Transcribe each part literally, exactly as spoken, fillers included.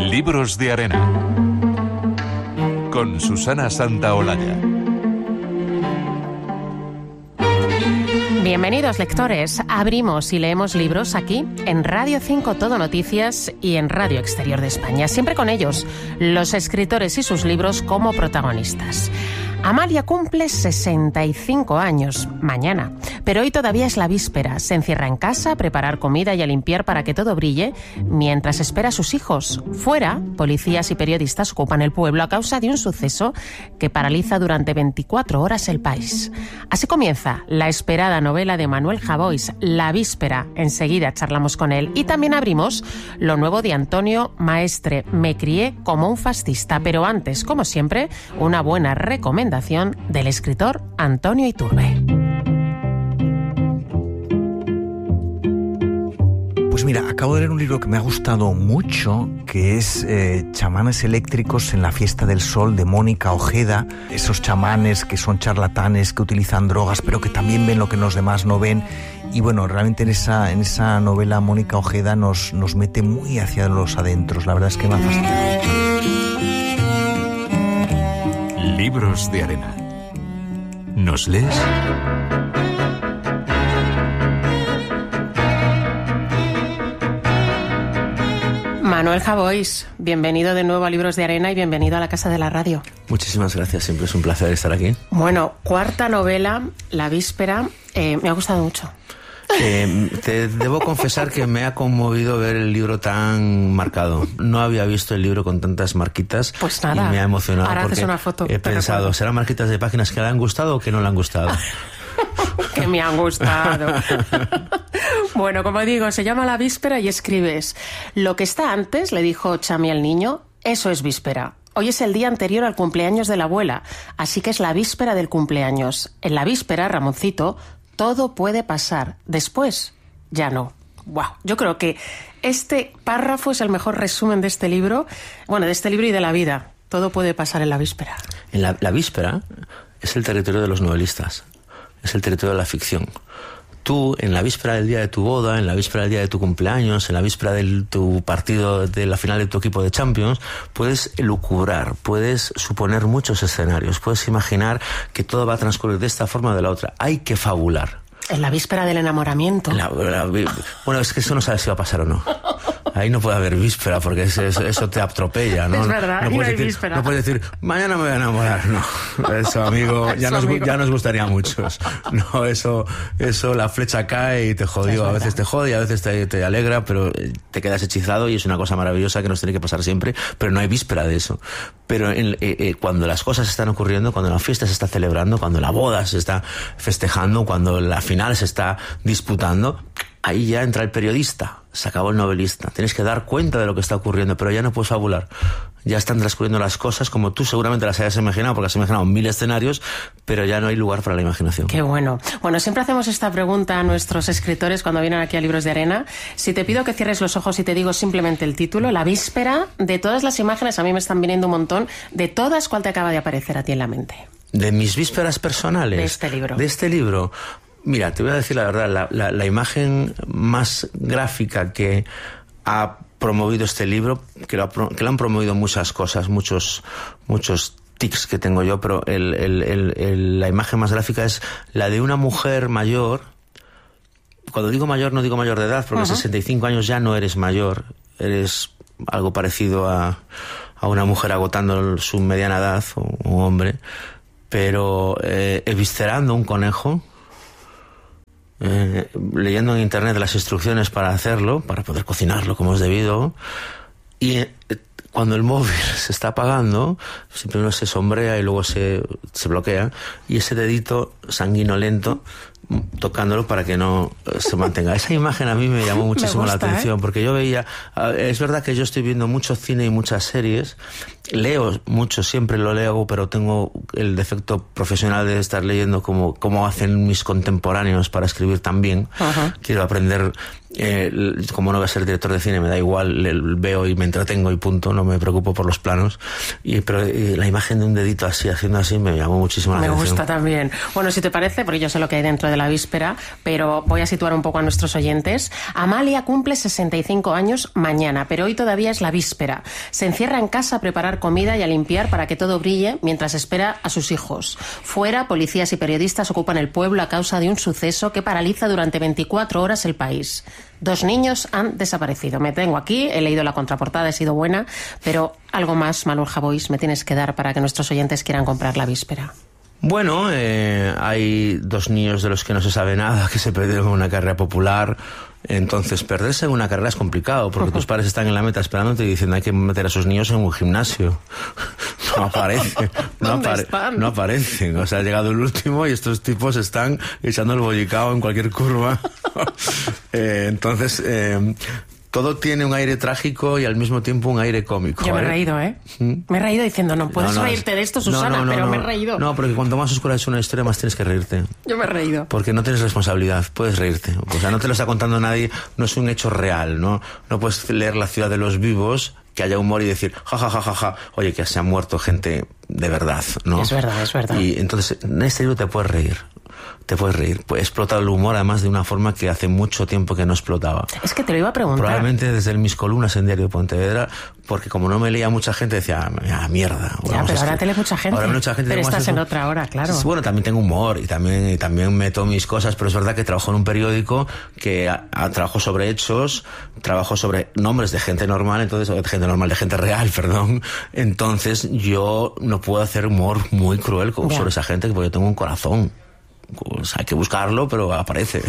Libros de Arena con Susana Santaolalla. Bienvenidos, lectores. Abrimos y leemos libros aquí en Radio cinco Todo Noticias y en Radio Exterior de España. Siempre con ellos, los escritores y sus libros como protagonistas. Amalia cumple sesenta y cinco años mañana, pero hoy todavía es la víspera. Se encierra en casa a preparar comida y a limpiar para que todo brille mientras espera a sus hijos. Fuera, policías y periodistas ocupan el pueblo a causa de un suceso que paraliza durante veinticuatro horas el país. Así comienza la esperada novela de Manuel Javois, La víspera. Enseguida charlamos con él. Y también abrimos lo nuevo de Antonio Maestre, Me crié como un fascista. Pero antes, como siempre, una buena recomendación del escritor Antonio Iturbe. Pues mira, acabo de leer un libro que me ha gustado mucho, que es eh, Chamanes eléctricos en la fiesta del sol, de Mónica Ojeda. Esos chamanes que son charlatanes, que utilizan drogas, pero que también ven lo que los demás no ven. Y bueno, realmente en esa, en esa novela Mónica Ojeda nos, nos mete muy hacia los adentros. La verdad es que me ha fascinado. Libros de Arena. ¿Nos lees? Manuel Javois, bienvenido de nuevo a Libros de Arena y bienvenido a la Casa de la Radio. Muchísimas gracias, siempre es un placer estar aquí. Bueno, cuarta novela, La víspera, eh, me ha gustado mucho. Eh, te debo confesar que me ha conmovido ver el libro tan marcado. No había visto el libro con tantas marquitas. Pues nada, y me ha emocionado. ahora porque haces una foto. He pensado, recuerdo. ¿Serán marquitas de páginas que le han gustado o que no le han gustado? Que me han gustado. Bueno, como digo, se llama La víspera y escribes: lo que está antes, le dijo Chami al niño, eso es víspera. Hoy es el día anterior al cumpleaños de la abuela, así que es la víspera del cumpleaños. En la víspera, Ramoncito, todo puede pasar. Después, ya no. Wow. Yo creo que este párrafo es el mejor resumen de este libro, bueno, de este libro y de la vida. Todo puede pasar en la víspera. En la, la víspera es el territorio de los novelistas, es el territorio de la ficción. Tú, en la víspera del día de tu boda, en la víspera del día de tu cumpleaños, en la víspera de tu partido, de la final de tu equipo de Champions, puedes elucubrar, puedes suponer muchos escenarios, puedes imaginar que todo va a transcurrir de esta forma o de la otra. Hay que fabular. En la víspera del enamoramiento. La, la, bueno, es que eso no sabes si va a pasar o no. Ahí no puede haber víspera, porque eso, eso, eso te atropella, ¿no? Es verdad, no, no, puedes no hay decir, víspera. No puedes decir, mañana me voy a enamorar, no. Eso, amigo, ya, eso, nos, amigo. ya nos gustaría a muchos. No, eso, eso, la flecha cae y te jodió. A veces te jode y a veces te, te alegra, pero te quedas hechizado y es una cosa maravillosa que nos tiene que pasar siempre, pero no hay víspera de eso. Pero en, eh, eh, cuando las cosas están ocurriendo, cuando la fiesta se está celebrando, cuando la boda se está festejando, cuando la final se está disputando, ahí ya entra el periodista, se acabó el novelista. Tienes que dar cuenta de lo que está ocurriendo, pero ya no puedes fabular. Ya están transcurriendo las cosas como tú seguramente las hayas imaginado, porque has imaginado mil escenarios, pero ya no hay lugar para la imaginación. Qué bueno. Bueno, siempre hacemos esta pregunta a nuestros escritores cuando vienen aquí a Libros de Arena. Si te pido que cierres los ojos y te digo simplemente el título, La víspera, de todas las imágenes, a mí me están viniendo un montón, de todas, ¿cuál te acaba de aparecer a ti en la mente? De mis vísperas personales. De este libro. De este libro. Mira, te voy a decir la verdad, la, la, la imagen más gráfica que ha promovido este libro, que lo, ha, que lo han promovido muchas cosas, muchos, muchos tics que tengo yo, pero el, el, el, el, la imagen más gráfica es la de una mujer mayor. Cuando digo mayor, no digo mayor de edad, porque a uh-huh. sesenta y cinco años ya no eres mayor, eres algo parecido a, a una mujer agotando su mediana edad, o un hombre, pero eh, eviscerando un conejo, Eh, leyendo en internet las instrucciones para hacerlo, para poder cocinarlo como es debido, y eh, cuando el móvil se está apagando, primero se sombrea y luego se, se bloquea, y ese dedito sanguinolento tocándolo para que no se mantenga. Esa imagen a mí me llamó muchísimo me gusta, la atención, ¿eh? Porque yo veía, es verdad que yo estoy viendo mucho cine y muchas series, leo mucho, siempre lo leo, pero tengo el defecto profesional de estar leyendo como, como hacen mis contemporáneos para escribir tan bien. Uh-huh. Quiero aprender Eh, como no voy a ser director de cine, me da igual, le, veo y me entretengo y punto, no me preocupo por los planos. Y, pero y la imagen de un dedito así, haciendo así, me llamó muchísimo la me atención. Me gusta también. Bueno, si te parece, porque yo sé lo que hay dentro de la víspera, pero voy a situar un poco a nuestros oyentes. Amalia cumple sesenta y cinco años mañana, pero hoy todavía es la víspera. Se encierra en casa a preparar comida y a limpiar para que todo brille mientras espera a sus hijos. Fuera, policías y periodistas ocupan el pueblo a causa de un suceso que paraliza durante veinticuatro horas el país. Dos niños han desaparecido. Me tengo aquí, he leído la contraportada, he sido buena, pero algo más, Manuel Javois, me tienes que dar para que nuestros oyentes quieran comprar la víspera. Bueno, eh, hay dos niños de los que no se sabe nada, que se perdieron en una carrera popular. Entonces, perderse en una carrera es complicado, porque tus padres están en la meta esperándote y diciendo hay que meter a sus niños en un gimnasio. No aparece, no, apare no aparecen. O sea, ha llegado el último y estos tipos están echando el bollicao en cualquier curva. eh, entonces... Eh, todo tiene un aire trágico y al mismo tiempo un aire cómico. Yo me he ¿eh? reído, ¿eh? ¿Mm? Me he reído diciendo, no puedes no, no, reírte de esto, Susana, no, no, no, no, pero me he reído. No, porque cuanto más oscura es una historia, más tienes que reírte. Yo me he reído. Porque no tienes responsabilidad, puedes reírte. O sea, no te lo está contando nadie, no es un hecho real, ¿no? No puedes leer La ciudad de los vivos, que haya humor y decir, ja, ja, ja, ja, ja, oye, que se ha muerto gente de verdad, ¿no? Es verdad, es verdad. Y entonces, en este libro te puedes reír. Te puedes reír. Pues explota el humor, además, de una forma que hace mucho tiempo que no explotaba. Es que te lo iba a preguntar. Probablemente desde el Mis Columnas en Diario de Pontevedra, porque como no me leía mucha gente, decía, ah, mierda. Ya, pero ahora te lees mucha gente. Ahora mucha gente. Pero estás en otra hora, claro. Bueno, también tengo humor y también, y también meto mis cosas, pero es verdad que trabajo en un periódico que a, a, trabajo sobre hechos, trabajo sobre nombres de gente normal, entonces, de gente normal, de gente real, perdón. Entonces, yo no puedo hacer humor muy cruel como sobre esa gente, porque yo tengo un corazón. Pues hay que buscarlo, pero aparece.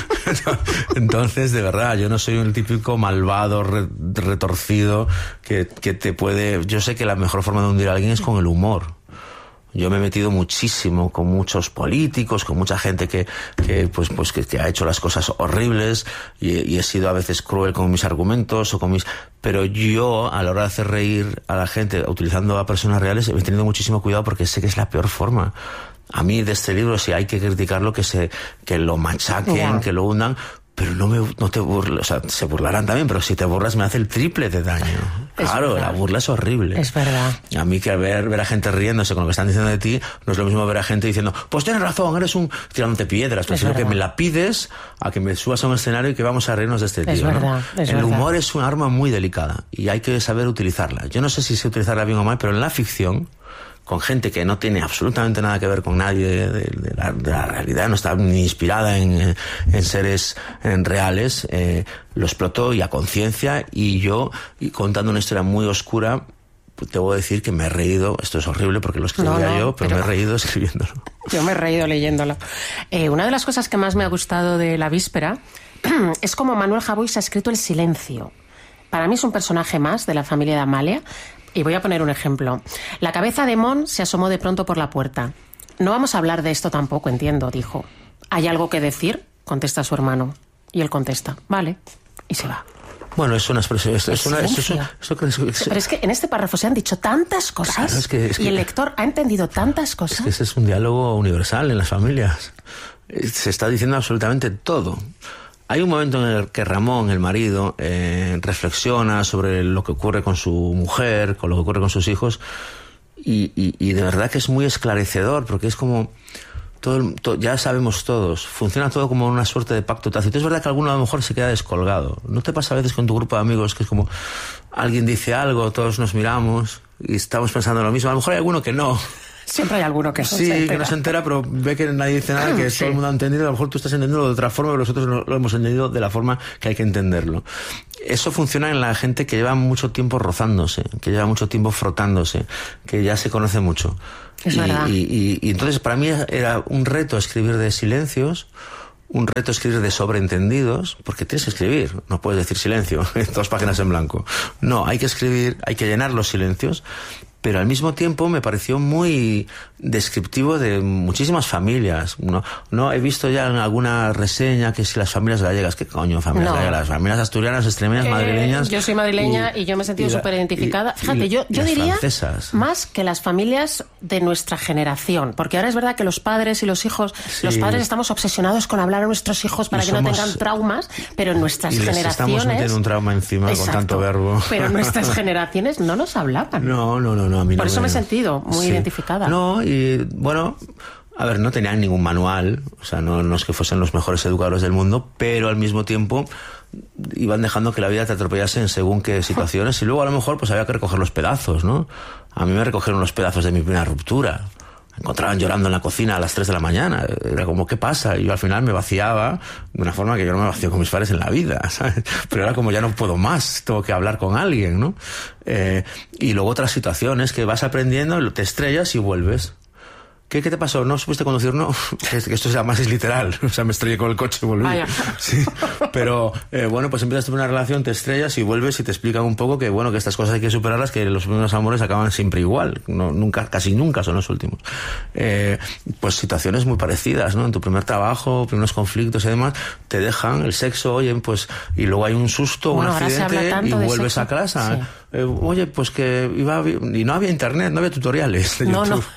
Entonces, de verdad, yo no soy un típico malvado, re, retorcido, que, que te puede... Yo sé que la mejor forma de hundir a alguien es con el humor. Yo me he metido muchísimo con muchos políticos, con mucha gente que, que pues, pues que, que ha hecho las cosas horribles y, y he sido a veces cruel con mis argumentos o con mis... Pero yo, a la hora de hacer reír a la gente utilizando a personas reales, he tenido muchísimo cuidado porque sé que es la peor forma. A mí de este libro, si hay que criticarlo, que se que lo machaquen, yeah. que lo hundan, pero no me no te burles, o sea, se burlarán también, pero si te burlas me hace el triple de daño. Es claro, verdad. La burla es horrible. Es verdad. A mí que ver, ver a gente riéndose con lo que están diciendo de ti, no es lo mismo ver a gente diciendo, pues tienes razón, eres un... tirándote piedras, pues sino que me la pides a que me subas a un escenario y que vamos a reírnos de este tío. Es verdad, ¿no? es el verdad. humor es un arma muy delicada y hay que saber utilizarla. Yo no sé si sé utilizarla bien o mal, pero en la ficción, con gente que no tiene absolutamente nada que ver con nadie de, de, de, la, de la realidad, no está ni inspirada en, en seres en reales, eh, lo explotó y a conciencia, y yo, y contando una historia muy oscura, te voy a decir que me he reído. Esto es horrible porque lo escribía no, no, yo, pero, pero me he reído escribiéndolo. Yo me he reído leyéndolo. Eh, una de las cosas que más me ha gustado de La víspera es como Manuel Javois ha escrito el silencio. Para mí es un personaje más de la familia de Amalia. Y voy a poner un ejemplo. La cabeza de Mon se asomó de pronto por la puerta. No vamos a hablar de esto tampoco, entiendo, dijo. ¿Hay algo que decir?, contesta su hermano. Y él contesta, vale, y se va. Bueno, es una expresión. Es, es una, es, es, es, es, Pero es que en este párrafo se han dicho tantas cosas, claro, es que, es que, y el lector ha entendido tantas cosas. Es que ese es un diálogo universal en las familias. Se está diciendo absolutamente todo. Hay un momento en el que Ramón, el marido, eh, reflexiona sobre lo que ocurre con su mujer, con lo que ocurre con sus hijos, y, y, y de verdad que es muy esclarecedor, porque es como... Todo, todo, ya sabemos todos, funciona todo como una suerte de pacto tácito. Es verdad que alguno a lo mejor se queda descolgado. ¿No te pasa a veces con tu grupo de amigos que es como alguien dice algo, todos nos miramos y estamos pensando lo mismo? A lo mejor hay alguno que no. Siempre hay alguno que no sí, se entera. que no se entera, pero ve que nadie dice nada, que sí. Todo el mundo ha entendido. A lo mejor tú estás entendiendo de otra forma, pero nosotros lo, lo hemos entendido de la forma que hay que entenderlo. Eso funciona en la gente que lleva mucho tiempo rozándose, que lleva mucho tiempo frotándose, que ya se conoce mucho. Es y, verdad. Y, y, y entonces para mí era un reto escribir de silencios, un reto escribir de sobreentendidos, porque tienes que escribir, no puedes decir silencio, dos páginas en blanco. No, hay que escribir, hay que llenar los silencios, pero al mismo tiempo me pareció muy descriptivo de muchísimas familias. No, no he visto ya en alguna reseña que si las familias gallegas, ¿qué coño familias no. gallegas? Las familias asturianas, extremeñas, eh, madrileñas. Yo soy madrileña y, y yo me he sentido súper identificada. Fíjate, y, yo, yo diría francesas. Más que las familias de nuestra generación, porque ahora es verdad que los padres y los hijos, sí. los padres estamos obsesionados con hablar a nuestros hijos para y que somos, no tengan traumas, pero en nuestras y les generaciones... estamos metiendo un trauma encima exacto, con tanto verbo. Pero en nuestras generaciones no nos hablaban. No, no, no, no a mí Por no eso me... me he sentido muy sí. identificada. No, y bueno... A ver, no tenían ningún manual, o sea, no, no es que fuesen los mejores educadores del mundo, pero al mismo tiempo iban dejando que la vida te atropellase en según qué situaciones y luego a lo mejor pues había que recoger los pedazos, ¿no? A mí me recogieron los pedazos de mi primera ruptura. Me encontraban llorando en la cocina a las tres de la mañana. Era como, ¿qué pasa? Y yo al final me vaciaba de una forma que yo no me vacío con mis padres en la vida, ¿sabes? Pero era como, ya no puedo más, tengo que hablar con alguien, ¿no? Eh, y luego otras situaciones que vas aprendiendo, te estrellas y vuelves. ¿Qué, ¿Qué te pasó? ¿No supiste conducir? No, es que esto es, además es literal. O sea, me estrellé con el coche y volví. Ah, sí. Pero, eh, bueno, pues empiezas una relación, te estrellas y vuelves y te explican un poco que, bueno, que estas cosas hay que superarlas, que los primeros amores acaban siempre igual. No, nunca, casi nunca son los últimos. Eh, pues situaciones muy parecidas, ¿no? En tu primer trabajo, primeros conflictos y demás, te dejan el sexo, oye, pues, y luego hay un susto, bueno, un accidente y vuelves a casa. Sí. Eh, oye, pues que iba, y no había internet, no había tutoriales de no, YouTube.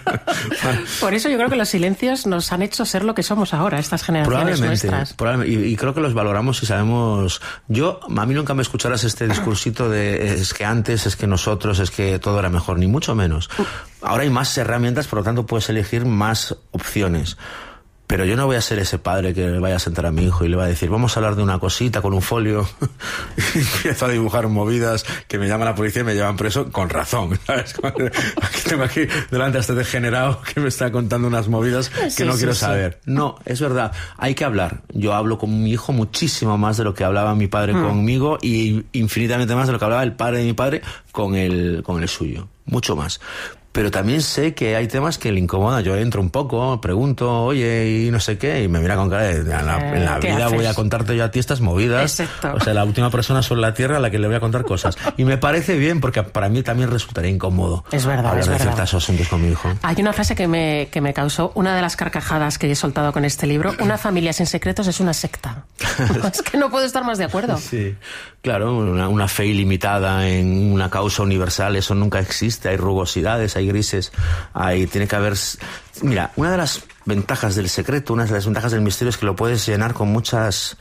No. Por eso yo creo que los silencios nos han hecho ser lo que somos ahora, estas generaciones probablemente, nuestras. Probablemente, y, y creo que los valoramos y sabemos... Yo, a mí nunca me escucharás este discursito de es que antes, es que nosotros, es que todo era mejor, ni mucho menos. Ahora hay más herramientas, por lo tanto puedes elegir más opciones. Pero yo no voy a ser ese padre que le vaya a sentar a mi hijo y le va a decir, vamos a hablar de una cosita con un folio. Y empiezo a dibujar movidas que me llama la policía y me llevan preso con razón, ¿sabes? Aquí tengo aquí delante a este degenerado que me está contando unas movidas que sí, no sí, quiero sí. saber. No, es verdad, hay que hablar. Yo hablo con mi hijo muchísimo más de lo que hablaba mi padre mm. conmigo y infinitamente más de lo que hablaba el padre de mi padre con el, con el suyo. Mucho más. Pero también sé que hay temas que le incomodan. Yo entro un poco, pregunto, oye, y no sé qué, y me mira con cara de, en la, en la vida haces? Voy a contarte yo a ti estas movidas. Exacto. O sea, la última persona sobre la tierra a la que le voy a contar cosas. Y me parece bien, porque para mí también resultaría incómodo. Es verdad, hablar es de verdad. ciertos asuntos con mi hijo. Hay una frase que me, que me causó una de las carcajadas que he soltado con este libro. Una familia sin secretos es una secta. Es que no puedo estar más de acuerdo. Sí, claro, una, una fe ilimitada en una causa universal, eso nunca existe. Hay rugosidades, hay grises. Ahí tiene que haber... Mira, una de las ventajas del secreto, una de las ventajas del misterio es que lo puedes llenar con muchas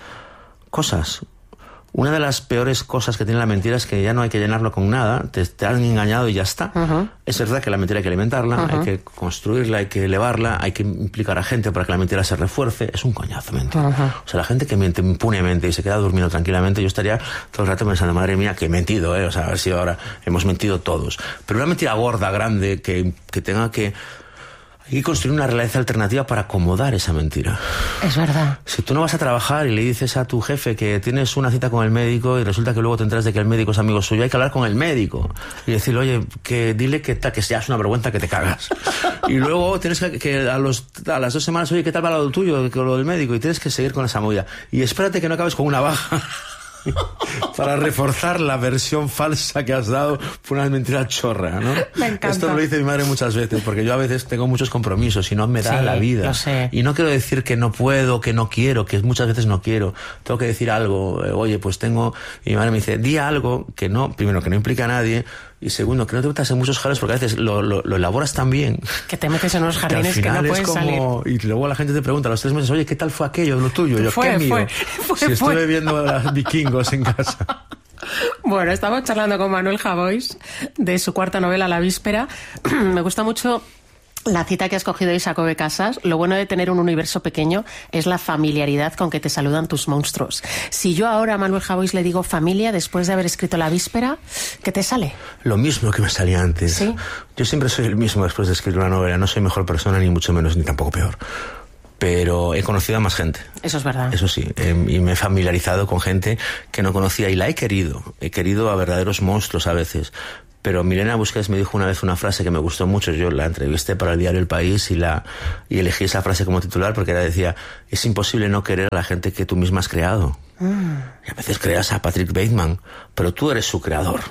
cosas. Una de las peores cosas que tiene la mentira es que ya no hay que llenarlo con nada, te, te han engañado y ya está. Uh-huh. Es verdad que la mentira hay que alimentarla, uh-huh. hay que construirla, hay que elevarla, hay que implicar a gente para que la mentira se refuerce. Es un coñazo mentir. Uh-huh. O sea, la gente que miente impunemente y se queda durmiendo tranquilamente, yo estaría todo el rato pensando, madre mía, que he mentido, ¿eh? O sea, a ver si ahora hemos mentido todos. Pero una mentira gorda, grande, que, que tenga que... Hay que construir una realidad alternativa para acomodar esa mentira. Es verdad. Si tú no vas a trabajar y le dices a tu jefe que tienes una cita con el médico y resulta que luego te enteras de que el médico es amigo suyo, hay que hablar con el médico y decirle, oye, que dile que, ta, que ya es una vergüenza que te cagas. Y luego tienes que, que a, los, a las dos semanas, oye, ¿qué tal va lo tuyo, con lo del médico? Y tienes que seguir con esa movida. Y espérate que no acabes con una baja. Para reforzar la versión falsa que has dado por una mentira chorra, ¿no? Me encanta. Esto me lo dice mi madre muchas veces, porque yo a veces tengo muchos compromisos y no me da sí, la vida. Lo sé. Y no quiero decir que no puedo, que no quiero, que muchas veces no quiero. Tengo que decir algo, eh, oye, pues tengo... Y mi madre me dice, di algo que no, primero, que no implica a nadie, y segundo, que no te metas en muchos jardines, porque a veces lo, lo, lo elaboras tan bien. Que te metes en unos jardines que, que no puedes es como, salir. Y luego la gente te pregunta a los tres meses, oye, ¿qué tal fue aquello, lo tuyo? Yo, fue, ¿qué mío? Fue, fue, si fue. estuve viendo a los vikingos en casa. Bueno, estamos charlando con Manuel Javois de su cuarta novela, La Víspera. Me gusta mucho la cita que has cogido de Isaac de Casas. Lo bueno de tener un universo pequeño es la familiaridad con que te saludan tus monstruos. Si yo ahora a Manuel Javois le digo familia, después de haber escrito La Víspera, ¿qué te sale? Lo mismo que me salía antes. ¿Sí? Yo siempre soy el mismo después de escribir una novela. No soy mejor persona, ni mucho menos, ni tampoco peor. Pero he conocido a más gente. Eso es verdad. Eso sí, eh, y me he familiarizado con gente que no conocía y la he querido. He querido a verdaderos monstruos a veces. Pero Milena Busquets me dijo una vez una frase que me gustó mucho. Yo la entrevisté para el diario El País y la y elegí esa frase como titular porque ella decía, es imposible no querer a la gente que tú misma has creado. Mm. Y a veces creas a Patrick Bateman, pero tú eres su creador.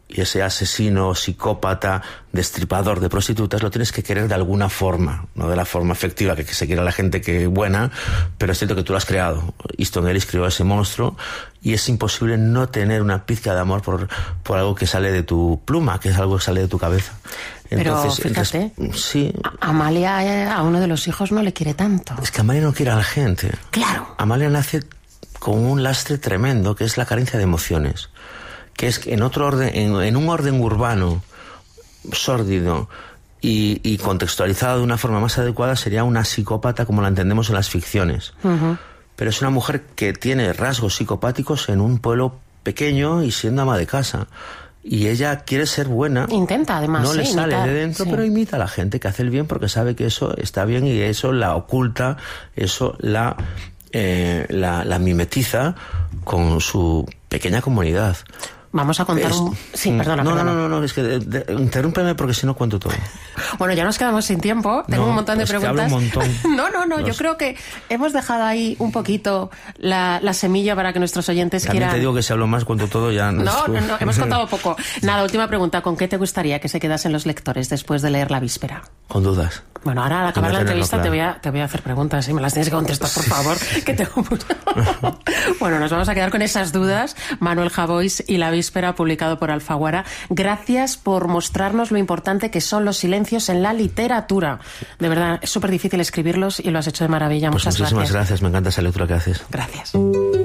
y ese asesino, psicópata, destripador de prostitutas, lo tienes que querer de alguna forma, no de la forma efectiva que se quiere a la gente que es buena, pero es cierto que tú lo has creado. Easton Ellis creó ese monstruo y es imposible no tener una pizca de amor por, por algo que sale de tu pluma, que es algo que sale de tu cabeza. Entonces, pero fíjate, entonces, sí. Amalia a uno de los hijos no le quiere tanto. Es que Amalia no quiere a la gente. Claro. Amalia nace con un lastre tremendo, que es la carencia de emociones. Que es que en otro orden, en, en un orden urbano, sórdido y, y contextualizado de una forma más adecuada, sería una psicópata como la entendemos en las ficciones. Uh-huh. Pero es una mujer que tiene rasgos psicopáticos en un pueblo pequeño y siendo ama de casa. Y ella quiere ser buena. Intenta, además. No sí, le sale imita, de dentro, sí. pero imita a la gente que hace el bien porque sabe que eso está bien y eso la oculta, eso la, eh, la, la mimetiza con su pequeña comunidad. Vamos a contar es, un... Sí, perdona, no, perdona. No, no, no, no, es que de, de, interrúmpeme porque si no cuento todo. Bueno, ya nos quedamos sin tiempo. Tengo no, un montón de es preguntas. Que hablo un montón. no, no, no, Los... yo creo que hemos dejado ahí un poquito la, la semilla para que nuestros oyentes También quieran... te digo que si hablo más, cuento todo ya... No, no, no, no, hemos contado poco. Nada, última pregunta. ¿Con qué te gustaría que se quedasen los lectores después de leer La Víspera? Con dudas. Bueno, ahora al acabar no la entrevista claro. te, voy a, te voy a hacer preguntas y me las tienes que contestar, por favor. Que tengo mucho... Bueno, nos vamos a quedar con esas dudas. Manuel Javois y La Víspera, publicado por Alfaguara. Gracias por mostrarnos lo importante que son los silencios en la literatura. De verdad, es súper difícil escribirlos y lo has hecho de maravilla. Pues Muchas muchísimas gracias. gracias, me encanta esa lectura que haces. Gracias.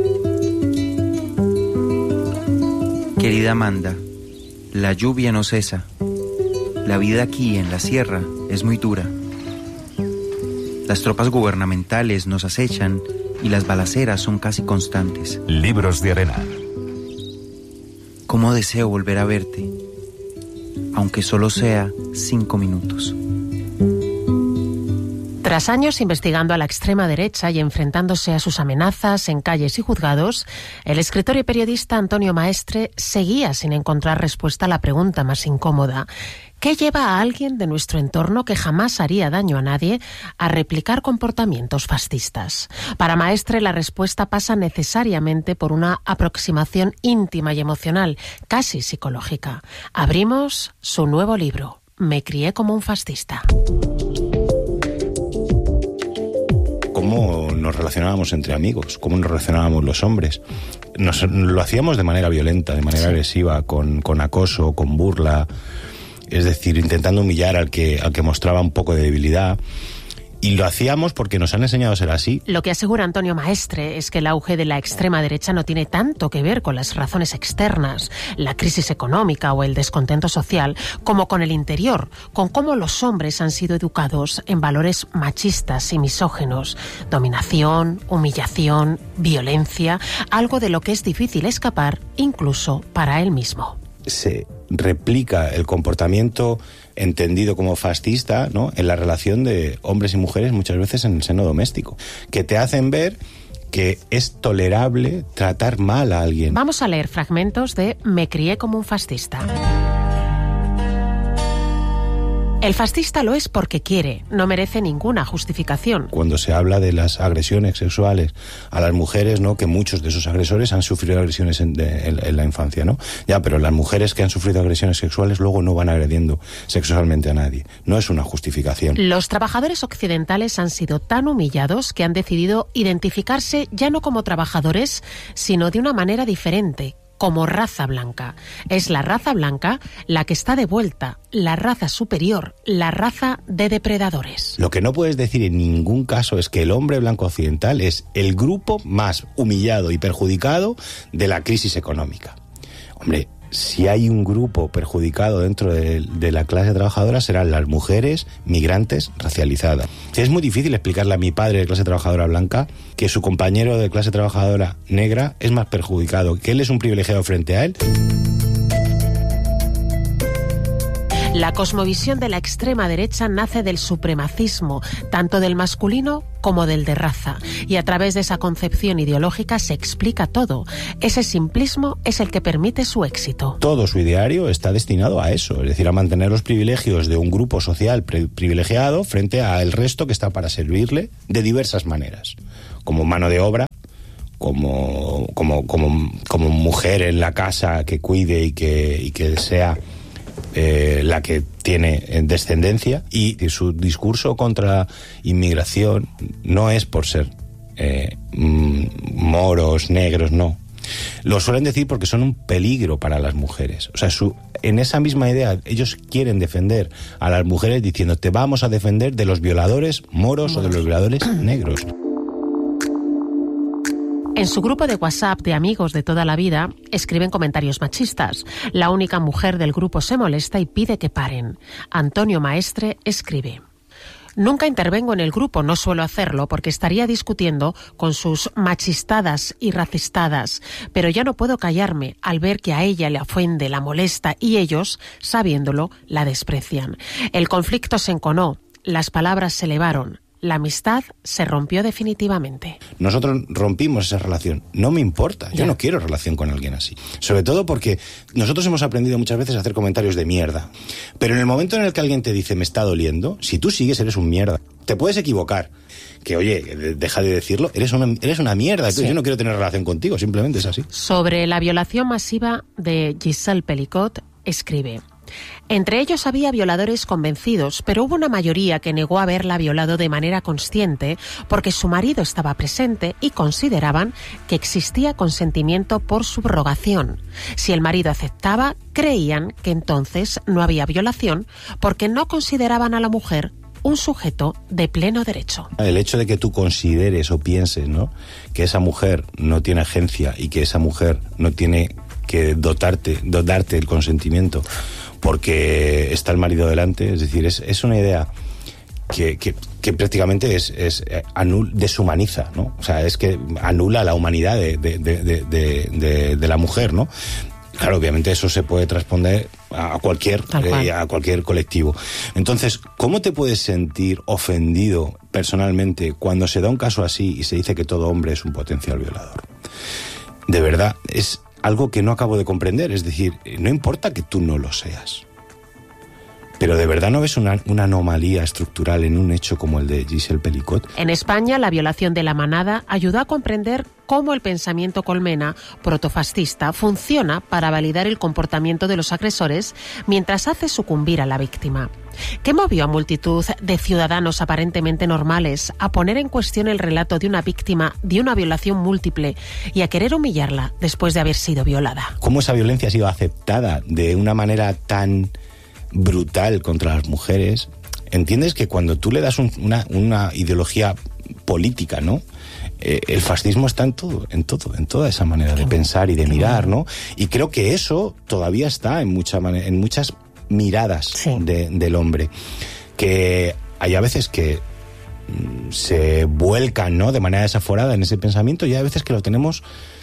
Querida Amanda, la lluvia no cesa. La vida aquí en la sierra es muy dura. Las tropas gubernamentales nos acechan y las balaceras son casi constantes. Libros de Arena. Cómo deseo volver a verte, aunque solo sea cinco minutos. Tras años investigando a la extrema derecha y enfrentándose a sus amenazas en calles y juzgados, el escritor y periodista Antonio Maestre seguía sin encontrar respuesta a la pregunta más incómoda. ¿Qué lleva a alguien de nuestro entorno que jamás haría daño a nadie a replicar comportamientos fascistas? Para Maestre, la respuesta pasa necesariamente por una aproximación íntima y emocional, casi psicológica. Abrimos su nuevo libro, Me crié como un fascista. Cómo nos relacionábamos entre amigos, cómo nos relacionábamos los hombres. Nos, lo hacíamos de manera violenta, de manera sí. agresiva, con, con acoso, con burla, es decir, intentando humillar al que, al que mostraba un poco de debilidad. Y lo hacíamos porque nos han enseñado a ser así. Lo que asegura Antonio Maestre es que el auge de la extrema derecha no tiene tanto que ver con las razones externas, la crisis económica o el descontento social, como con el interior, con cómo los hombres han sido educados en valores machistas y misógenos, dominación, humillación, violencia, algo de lo que es difícil escapar incluso para él mismo. Se replica el comportamiento entendido como fascista, ¿no?, en la relación de hombres y mujeres muchas veces en el seno doméstico, que te hacen ver que es tolerable tratar mal a alguien. Vamos a leer fragmentos de Me crié como un fascista. El fascista lo es porque quiere, no merece ninguna justificación. Cuando se habla de las agresiones sexuales a las mujeres, ¿no?, que muchos de esos agresores han sufrido agresiones en, de, en, en la infancia, ¿no? Ya, pero las mujeres que han sufrido agresiones sexuales luego no van agrediendo sexualmente a nadie. No es una justificación. Los trabajadores occidentales han sido tan humillados que han decidido identificarse ya no como trabajadores, sino de una manera diferente, como raza blanca. Es la raza blanca la que está de vuelta, la raza superior, la raza de depredadores. Lo que no puedes decir en ningún caso es que el hombre blanco occidental es el grupo más humillado y perjudicado de la crisis económica. Hombre, si hay un grupo perjudicado dentro de, de la clase trabajadora serán las mujeres migrantes racializadas. Es muy difícil explicarle a mi padre de clase trabajadora blanca que su compañero de clase trabajadora negra es más perjudicado, que él es un privilegiado frente a él. La cosmovisión de la extrema derecha nace del supremacismo, tanto del masculino como del de raza, y a través de esa concepción ideológica se explica todo. Ese simplismo es el que permite su éxito. Todo su ideario está destinado a eso, es decir, a mantener los privilegios de un grupo social privilegiado frente al resto que está para servirle de diversas maneras, como mano de obra, como, como, como, como mujer en la casa que cuide y que, y que sea eh, la que tiene descendencia, y su discurso contra la inmigración no es por ser eh, moros, negros, no. Lo suelen decir porque son un peligro para las mujeres. O sea, su, en esa misma idea, ellos quieren defender a las mujeres diciendo: te vamos a defender de los violadores moros o de los violadores negros. En su grupo de WhatsApp de amigos de toda la vida escriben comentarios machistas. La única mujer del grupo se molesta y pide que paren. Antonio Maestre escribe: nunca intervengo en el grupo, no suelo hacerlo porque estaría discutiendo con sus machistadas y racistadas, pero ya no puedo callarme al ver que a ella le ofende, la molesta y ellos, sabiéndolo, la desprecian. El conflicto se enconó, las palabras se elevaron. La amistad se rompió definitivamente. Nosotros rompimos esa relación. No me importa, yo ya. no quiero relación con alguien así. Sobre todo porque nosotros hemos aprendido muchas veces a hacer comentarios de mierda. Pero en el momento en el que alguien te dice me está doliendo, si tú sigues eres un mierda. Te puedes equivocar. Que oye, deja de decirlo, eres una, eres una mierda. Sí. Yo no quiero tener relación contigo, simplemente es así. Sobre la violación masiva de Giselle Pelicot, escribe: entre ellos había violadores convencidos, pero hubo una mayoría que negó haberla violado de manera consciente porque su marido estaba presente y consideraban que existía consentimiento por subrogación. Si el marido aceptaba, creían que entonces no había violación porque no consideraban a la mujer un sujeto de pleno derecho. El hecho de que tú consideres o pienses, ¿no?, que esa mujer no tiene agencia y que esa mujer no tiene que dotarte, dotarte el consentimiento porque está el marido delante, es decir, es, es una idea que, que, que prácticamente es, es anul, deshumaniza, ¿no? O sea, es que anula la humanidad de, de, de, de, de, de la mujer, ¿no? Claro, obviamente eso se puede responder a cualquier, eh, a cualquier colectivo. Entonces, ¿cómo te puedes sentir ofendido personalmente cuando se da un caso así y se dice que todo hombre es un potencial violador? De verdad, es algo que no acabo de comprender. Es decir, no importa que tú no lo seas, pero ¿de verdad no ves una, una anomalía estructural en un hecho como el de Giselle Pelicot? En España, la violación de la manada ayudó a comprender cómo el pensamiento colmena protofascista funciona para validar el comportamiento de los agresores mientras hace sucumbir a la víctima. ¿Qué movió a multitud de ciudadanos aparentemente normales a poner en cuestión el relato de una víctima de una violación múltiple y a querer humillarla después de haber sido violada? ¿Cómo esa violencia ha sido aceptada de una manera tan brutal contra las mujeres? ¿Entiendes que cuando tú le das un, una, una ideología política, ¿no? Eh, el fascismo está en todo, en todo, en toda esa manera de pensar y de mirar, ¿no? Y creo que eso todavía está en, mucha manera, en muchas miradas sí. de, del hombre. Que hay a veces que mm, se vuelcan, ¿no?, de manera desaforada en ese pensamiento, y hay veces que lo tenemos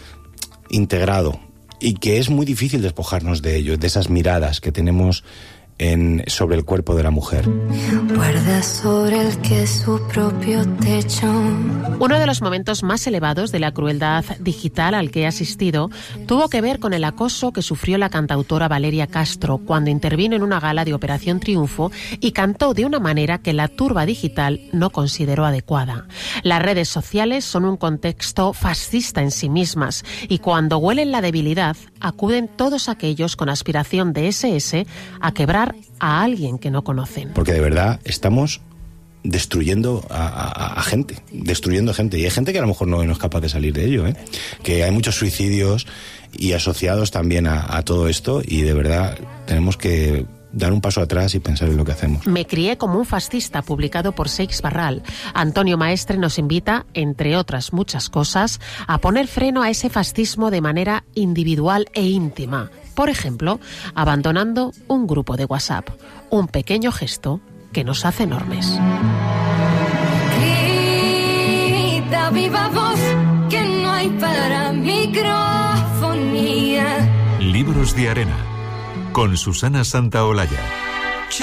integrado y que es muy difícil despojarnos de ello, de esas miradas que tenemos En, sobre el cuerpo de la mujer. Guarda sobre el que su propio techo. Uno de los momentos más elevados de la crueldad digital al que he asistido tuvo que ver con el acoso que sufrió la cantautora Valeria Castro cuando intervino en una gala de Operación Triunfo y cantó de una manera que la turba digital no consideró adecuada. Las redes sociales son un contexto fascista en sí mismas y cuando huelen la debilidad acuden todos aquellos con aspiración de ese ese a quebrar a alguien que no conocen. Porque de verdad estamos destruyendo a, a, a gente, destruyendo gente. Y hay gente que a lo mejor no, no es capaz de salir de ello, ¿eh? Que hay muchos suicidios y asociados también a, a todo esto, y de verdad tenemos que dar un paso atrás y pensar en lo que hacemos. Me crié como un fascista, publicado por Seix Barral. Antonio Maestre nos invita, entre otras muchas cosas, a poner freno a ese fascismo de manera individual e íntima. Por ejemplo, abandonando un grupo de WhatsApp. Un pequeño gesto que nos hace enormes. Grita viva voz que no hay para microfonía. Libros de Arena con Susana Santaolalla.